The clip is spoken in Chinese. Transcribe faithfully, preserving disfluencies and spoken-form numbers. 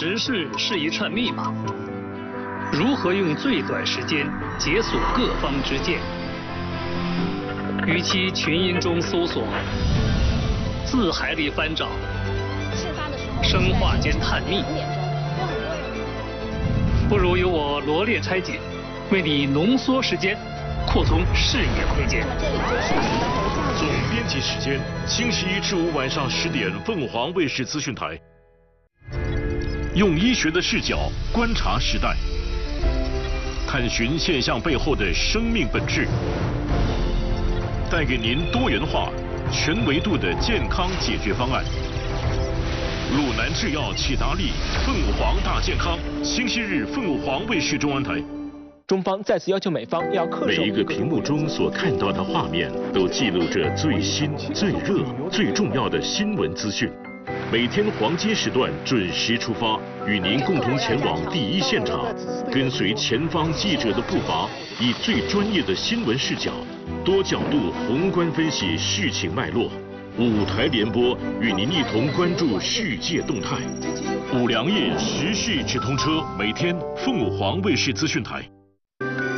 时事是一串密码，如何用最短时间解锁各方之见？与其群音中搜索，字海里翻找，生化间探秘，不如由我罗列拆解，为你浓缩时间，扩充视野空间。 总编辑时间：星期一至五晚上十点，凤凰卫视资讯台。用医学的视角观察时代，探寻现象背后的生命本质，带给您多元化、全维度的健康解决方案。鲁南制药启达利凤凰大健康，星期日凤凰卫视中央台。 中方再次要求美方要恪守。 每一个屏幕中所看到的画面，都记录着最新、最热、最重要的新闻资讯。每天黄金时段准时出发，与您共同前往第一现场，跟随前方记者的步伐，以最专业的新闻视角，多角度宏观分析事情脉络。五台联播与您一同关注世界动态。五粮液时事直通车，每天凤凰卫视资讯台。